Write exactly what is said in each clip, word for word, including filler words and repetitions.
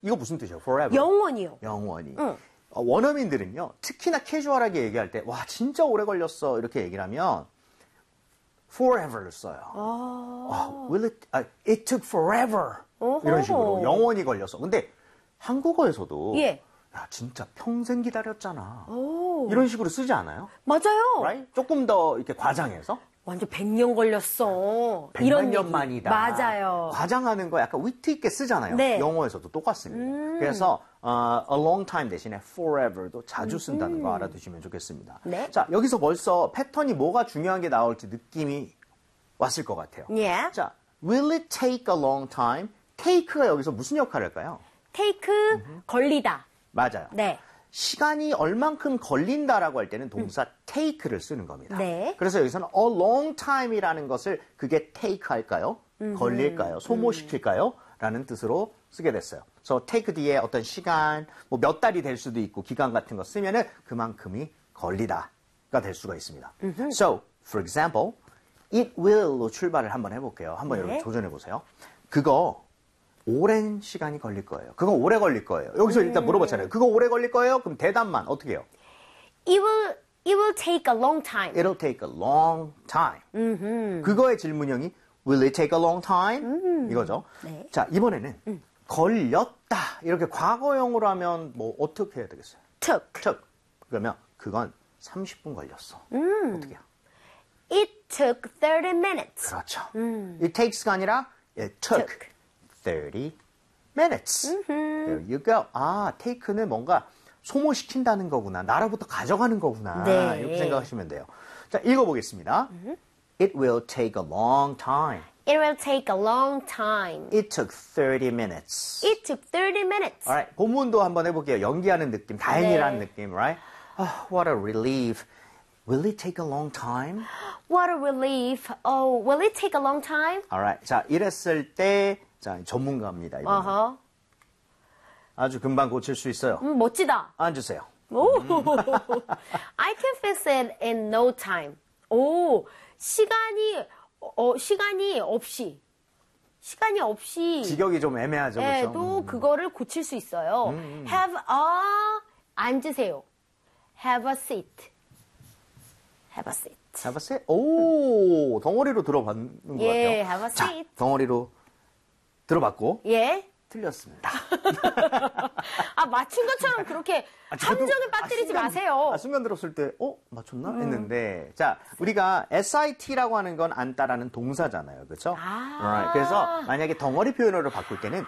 이거 무슨 뜻이에요? forever. 영원히요. 영원히. 응. 어, 원어민들은요, 특히나 캐주얼하게 얘기할 때, 와, 진짜 오래 걸렸어. 이렇게 얘기를 하면, forever를 써요. 아. 어, will it, 아, it took forever. 어허. 이런 식으로 영원히 걸렸어. 근데 한국어에서도, 예. 야, 진짜 평생 기다렸잖아. 오. 이런 식으로 쓰지 않아요? 맞아요. Right? 조금 더 이렇게 과장해서. 완전 백 년 걸렸어. 백만 이런 년 얘기. 만이다. 맞아요. 과장하는 거 약간 위트 있게 쓰잖아요. 네. 영어에서도 똑같습니다. 음. 그래서 어, a long time 대신에 forever도 자주 쓴다는 거 알아두시면 좋겠습니다. 네. 자, 여기서 벌써 패턴이 뭐가 중요한 게 나올지 느낌이 왔을 것 같아요. 예. 자, will it take a long time? take가 여기서 무슨 역할을 할까요? take, 걸리다. 맞아요. 네. 시간이 얼만큼 걸린다라고 할 때는 동사 take를 쓰는 겁니다. 네. 그래서 여기서는 a long time이라는 것을 그게 take 할까요? 걸릴까요? 소모시킬까요? 라는 뜻으로 쓰게 됐어요. 그래서 take 뒤에 어떤 시간, 뭐 몇 달이 될 수도 있고 기간 같은 거 쓰면은 그만큼이 걸리다가 될 수가 있습니다. So, for example, it will로 출발을 한번 해볼게요. 한번 네. 여러분 도전해 보세요. 그거 오랜 시간이 걸릴 거예요. 그거 오래 걸릴 거예요. 여기서 일단 물어봤잖아요. 그거 오래 걸릴 거예요? 그럼 대답만 어떻게 해요? It will, it will take a long time. It'll take a long time. 음흠. 그거의 질문형이 Will it take a long time? 이거죠. 네. 자, 이번에는 걸렸다. 이렇게 과거형으로 하면 뭐 어떻게 해야 되겠어요? took. took. 그러면 그건 삼십 분 걸렸어. 어떻게 해요? It took thirty minutes. 그렇죠. It takes가 아니라 it took, took. thirty minutes. There you go. 아, take는 뭔가 소모시킨다는 거구나. 나로부터 가져가는 거구나. 네. 이렇게 생각하시면 돼요. 자, 읽어보겠습니다. It will take a long time. It will take a long time. It took thirty minutes. It took thirty minutes. Alright, 본문도 한번 해볼게요. 연기하는 느낌, 다행이라는 네. 느낌, right? Oh, what a relief. Will it take a long time? What a relief. Oh, will it take a long time? Alright, 자, 이랬을 때, 자, 전문가입니다. 이번엔. 어허. 아주 금방 고칠 수 있어요. 음, 멋지다. 앉으세요. 오. I can fix it in no time. 오, 시간이 어, 시간이 없이 시간이 없이 직역이 좀 애매하죠, 네, 그렇죠? 또 그거를 고칠 수 있어요. Have a 앉으세요. Have a seat. Have a seat. Have a seat. 오, 덩어리로 들어봤는 것 예, 같아요. have a 자, seat. 덩어리로 들어봤고 예. 틀렸습니다. 아, 맞춘 것처럼 그렇게 아, 저도- 함정에 빠뜨리지 아, 순간- 마세요. 아, 순간 들었을 때, 어? 맞췄나? 했는데. 자, 우리가 에스아이티라고 하는 건 안 따라는 동사잖아요. 그렇죠? 아. Alright, 그래서 만약에 덩어리 표현으로 바꿀 때는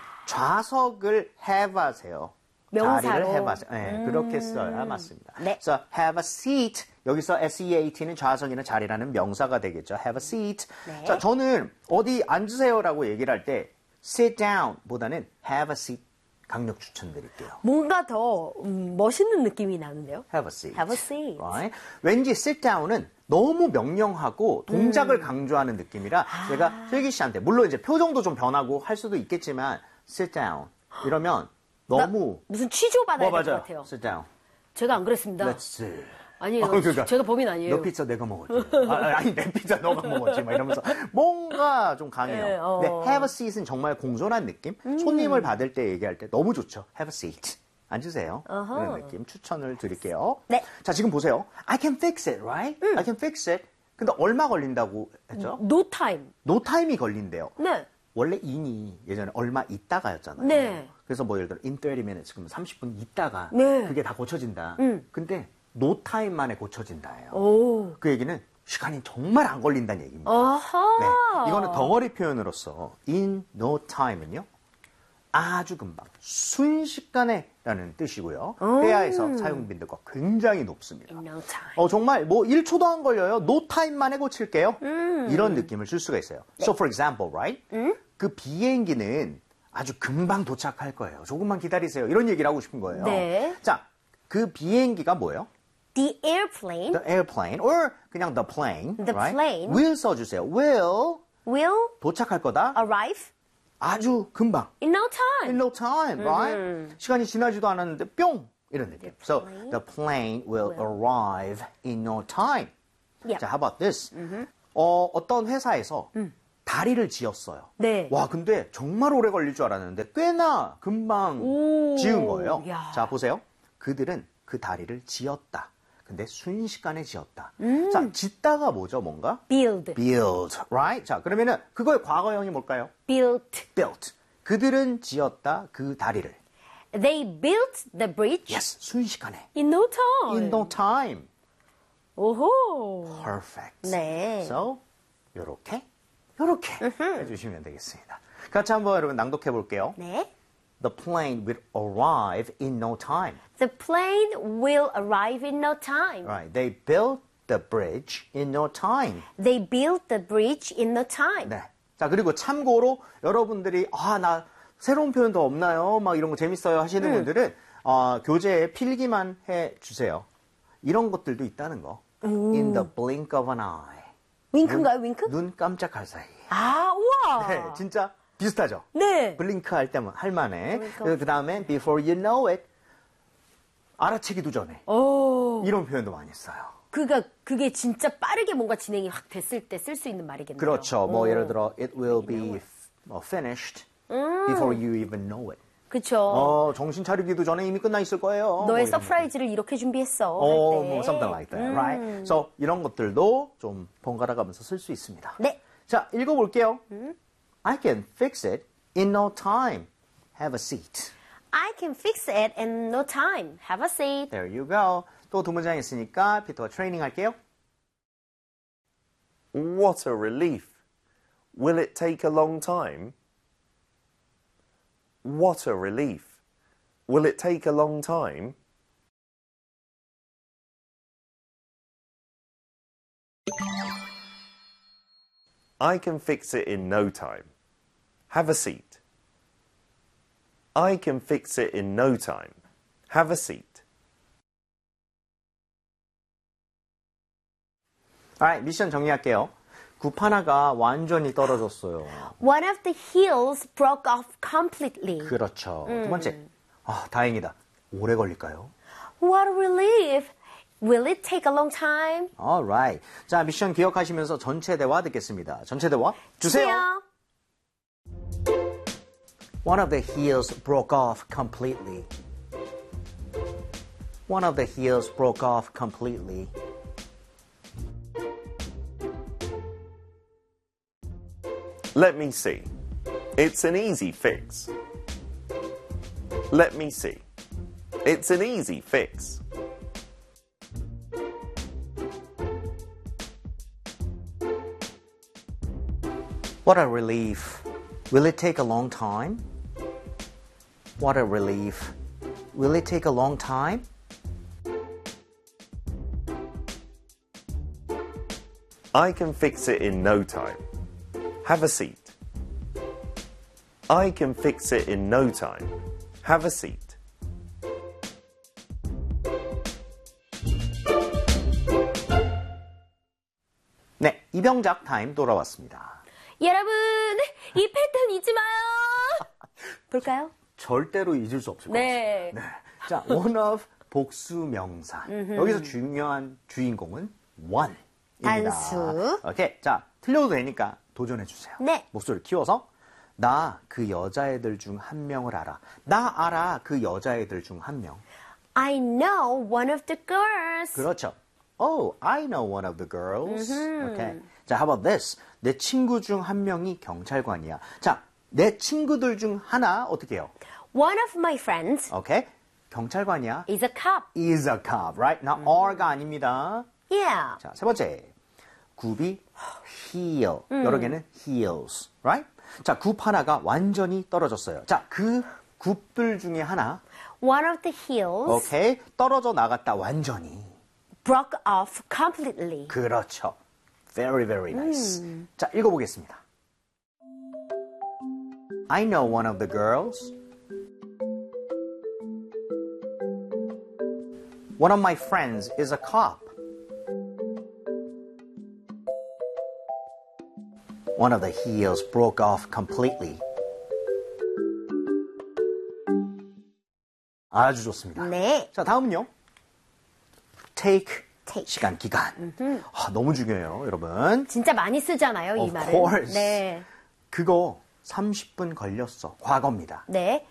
좌석을 have 하세요. 명사로. 자리를 have 하세요. 네, 그렇게 써야 맞습니다. 네. 그래서 have a seat. 여기서 seat는 좌석이나 자리라는 명사가 되겠죠. have a seat. 네. 자, 저는 어디 앉으세요라고 얘기를 할 때 sit down 보다는 have a seat 강력 추천드릴게요. 뭔가 더 음, 멋있는 느낌이 나는데요. Have a seat. Have a seat. Right? 왠지 sit down은 너무 명령하고 동작을 강조하는 느낌이라 제가 슬기 씨한테 물론 이제 표정도 좀 변하고 할 수도 있겠지만 sit down 이러면 너무 무슨 취조 받아야 뭐 될 것 맞아요. 같아요. sit down. 제가 안 그랬습니다. Let's. 아니에요. 어, 그러니까 제가 범인 아니에요. 너 피자 내가 먹었지. 아, 아니 내 피자 너가 먹었지. 막 이러면서 뭔가 좀 강해요. 네, 어. 근데 have a seat은 정말 공손한 느낌. 손님을 받을 때 얘기할 때 너무 좋죠. have a seat. 앉으세요. 어허. 그런 느낌 추천을 드릴게요. 네. 자 지금 보세요. I can fix it, right? I can fix it. 근데 얼마 걸린다고 했죠? No time. no time이 걸린대요. 네. 원래 in이 예전에 얼마 있다가였잖아요. 네. 그래서 뭐 예를 들어 in thirty minutes 그러면 삼십 분 있다가 네. 그게 다 고쳐진다. 음. 근데 no time 만에 고쳐진다예요. 오. 그 얘기는 시간이 정말 안 걸린다는 얘기입니다. 아하. 네. 이거는 덩어리 표현으로서 in no time은요. 아주 금방, 순식간에 라는 뜻이고요. 회화에서 사용 빈도가 굉장히 높습니다. In no time. 어, 정말 뭐 일 초도 안 걸려요. no time 만에 고칠게요. 이런 느낌을 줄 수가 있어요. So for example, right? 그 비행기는 아주 금방 도착할 거예요. 조금만 기다리세요. 이런 얘기를 하고 싶은 거예요. 네. 자, 그 비행기가 뭐예요? The airplane The airplane or 그냥 the plane, The right? plane. will 써주세요. will will 도착할 거다. arrive 아주 금방. in no time. In no time, right? 시간이 지나지도 않았는데 뿅 이런 느낌. So plane the plane will arrive in no time. Yep. 자, how about this? 어, 어떤 회사에서 다리를 지었어요. 네. 와, 근데 정말 오래 걸릴 줄 알았는데 꽤나 금방 오. 지은 거예요. 야. 자, 보세요. 그들은 그 다리를 지었다. 근데 순식간에 지었다. 음. 자, 짓다가 뭐죠, 뭔가? build, build, right? 자, 그러면은 그거의 과거형이 뭘까요? built. built. 그들은 지었다 그 다리를. They built the bridge yes, 순식간에. in no time. in no time. 오호. perfect. 네. So, 요렇게, 요렇게 해주시면 되겠습니다. 같이 한번 여러분 낭독해 볼게요. 네. The plane will arrive in no time. The plane will arrive in no time. Right. They built the bridge in no time. They built the bridge in no time. 네. 자, 그리고 참고로 여러분들이 아, 나 새로운 표현 더 없나요? 막 이런 거 재밌어요 하시는 음. 분들은 어, 교재에 필기만 해 주세요. 이런 것들도 있다는 거. In the blink of an eye. 윙크인가요, 윙크? 눈 깜짝할 사이. 아, 우와. 네, 진짜 비슷하죠? 네. 블링크 할 때만 할 만해. 블링크. 그 다음에 before you know it. 알아채기도 전에. 오. 이런 표현도 많이 써요. 그가 그게 진짜 빠르게 뭔가 진행이 확 됐을 때 쓸 수 있는 말이겠네요. 그렇죠. 뭐 오. 예를 들어 it will be 뭐, finished before you even know it. 그쵸. 어, 정신 차리기도 전에 이미 끝나 있을 거예요. 너의 뭐 이런 서프라이즈를 이렇게 준비했어. 거. 어, 할 때. 뭐 something like that, right? So 이런 것들도 좀 번갈아 가면서 쓸 수 있습니다. 네. 자, 읽어볼게요. I can fix it in no time. Have a seat. I can fix it in no time. Have a seat. There you go. 또 두 문장 있으니까 피터가 트레이닝 할게요. What a relief. Will it take a long time? What a relief. Will it take a long time? I can fix it in no time. Have a seat. I can fix it in no time. Have a seat. Alright, 미션 정리할게요. 굽 하나가 완전히 떨어졌어요. One of the heels broke off completely. 그렇죠. 두 번째. 아, 다행이다. 오래 걸릴까요? What a relief. Will it take a long time? Alright. 자, 미션 기억하시면서 전체 대화 듣겠습니다. 전체 대화 주세요. One of the heels broke off completely. One of the heels broke off completely. Let me see. It's an easy fix. Let me see. It's an easy fix. What a relief. Will it take a long time? What a relief. Will it take a long time? I can fix it in no time. Have a seat. I can fix it in no time. Have a seat. 네, 이병작 타임 돌아왔습니다. 여러분, 이 패턴 잊지 마요. 볼까요? 절대로 잊을 수 없을 것 네. 같습니다. 네. 자, one of 복수 명사. 여기서 중요한 주인공은 one. 단수. 오케이. 자, 틀려도 되니까 도전해 주세요. 네. 목소리를 키워서 나 그 여자애들 중 한 명을 알아. 나 알아 그 여자애들 중 한 명. I know one of the girls. 그렇죠. Oh, I know one of the girls. 오케이. 자, how about this? 내 친구 중 한 명이 경찰관이야. 자, 내 친구들 중 하나 어떻게 해요? One of my friends 오케이. 경찰관이야. is a cop. is a cop, right? 나 are가 아닙니다. Yeah. 자, 세 번째. 굽이 heel. 여러 개는 heels, right? 자, 굽 하나가 완전히 떨어졌어요. 자, 그 굽들 중에 하나, One of the heels 오케이, 떨어져 나갔다 완전히. broke off completely. 그렇죠. Very, very nice. 자, 읽어보겠습니다. I know one of the girls. One of my friends is a cop. One of the heels broke off completely. 아주 좋습니다. 네. 자, 다음은요. Take take. 시간, 기간. 아, 너무 중요해요, 여러분. 진짜 많이 쓰잖아요, 이 Of 말은. course. 네. 그거 삼십 분 걸렸어. 과거입니다. 네.